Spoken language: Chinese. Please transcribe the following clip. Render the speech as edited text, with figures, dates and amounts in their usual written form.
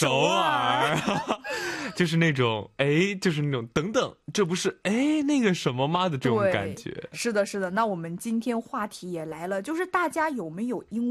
首尔就是那种就是那种等等，这不是那个什么吗的这种感觉。 是的，是的。那我们今天话题也来了，就是大家有没有因